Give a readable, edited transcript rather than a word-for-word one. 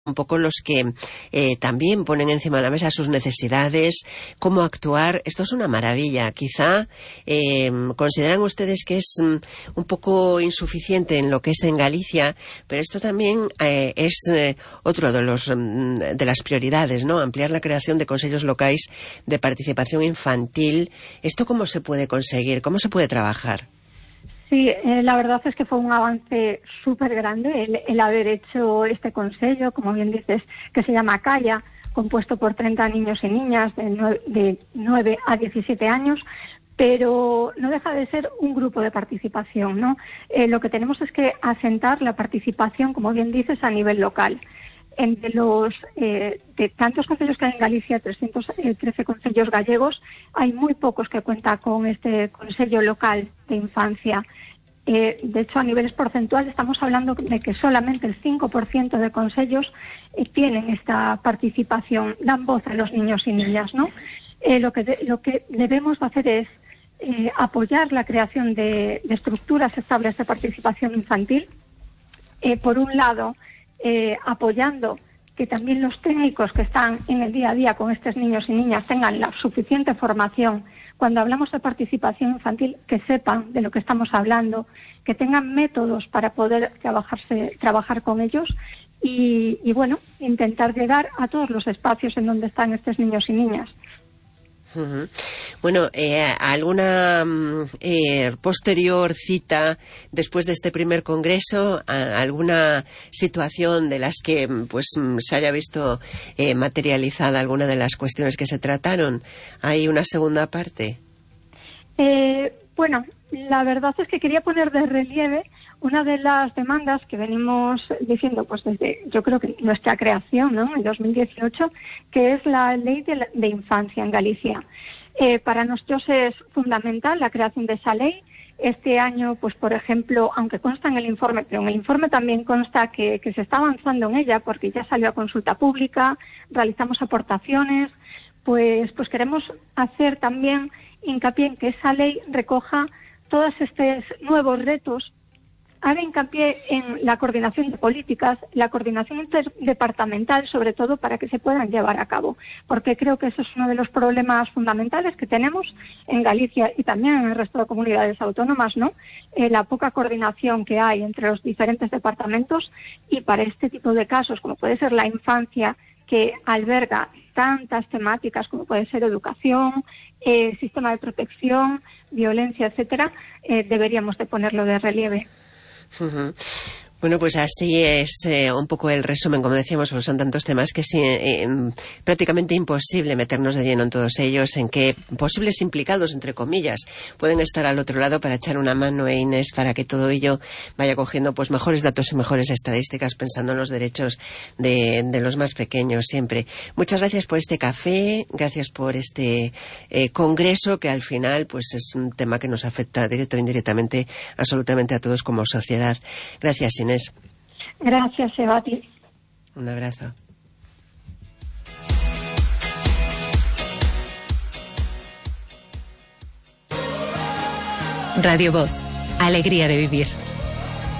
un poco los que también ponen encima de la mesa sus necesidades, cómo actuar. Esto es una maravilla. Quizá consideran ustedes que es un poco insuficiente en lo que es en Galicia, pero esto también es otro de las prioridades, ¿no? Ampliar la creación de consellos locais de participación infantil. ¿Esto cómo se puede conseguir? ¿Cómo se puede trabajar? Sí, la verdad es que fue un avance súper grande el haber hecho este consejo, como bien dices, que se llama Calla, compuesto por 30 niños y niñas de 9 a 17 años, pero no deja de ser un grupo de participación, ¿no? Lo que tenemos es que asentar la participación, como bien dices, a nivel local. Entre los de tantos concellos que hay en Galicia, 313 concellos gallegos, hay muy pocos que cuentan con este consello local de infancia. De hecho, a niveles porcentuales estamos hablando de que solamente el 5% de concellos tienen esta participación, dan voz a los niños y niñas, ¿no? Lo que debemos hacer es apoyar la creación de estructuras estables de participación infantil. Por un lado, apoyando que también los técnicos que están en el día a día con estos niños y niñas tengan la suficiente formación. Cuando hablamos de participación infantil, que sepan de lo que estamos hablando, que tengan métodos para poder trabajar con ellos y bueno, intentar llegar a todos los espacios en donde están estos niños y niñas. Uh-huh. Bueno, ¿alguna posterior cita después de este primer congreso? ¿Alguna situación de las que pues se haya visto materializada alguna de las cuestiones que se trataron? ¿Hay una segunda parte? Bueno, la verdad es que quería poner de relieve una de las demandas que venimos diciendo pues desde, yo creo que nuestra creación, ¿no?, en 2018, que es la ley de infancia en Galicia. Para nosotros es fundamental la creación de esa ley. Este año, pues por ejemplo, aunque consta en el informe, pero en el informe también consta que se está avanzando en ella porque ya salió a consulta pública, realizamos aportaciones, pues queremos hacer también hincapié en que esa ley recoja todos estos nuevos retos, haga hincapié en la coordinación de políticas, la coordinación interdepartamental, sobre todo para que se puedan llevar a cabo, porque creo que eso es uno de los problemas fundamentales que tenemos en Galicia y también en el resto de comunidades autónomas, ¿no? La poca coordinación que hay entre los diferentes departamentos, y para este tipo de casos, como puede ser la infancia, que alberga tantas temáticas como puede ser educación, sistema de protección, violencia, etcétera, deberíamos de ponerlo de relieve. Uh-huh. Bueno, pues así es un poco el resumen, como decíamos, porque son tantos temas que es prácticamente imposible meternos de lleno en todos ellos, en que posibles implicados, entre comillas, pueden estar al otro lado para echar una mano, Inés, para que todo ello vaya cogiendo pues mejores datos y mejores estadísticas, pensando en los derechos de los más pequeños siempre. Muchas gracias por este café, gracias por este congreso, que al final pues es un tema que nos afecta directo o indirectamente absolutamente a todos como sociedad. Gracias, Inés. Gracias, Sebati. Un abrazo. Radio Voz, alegría de vivir.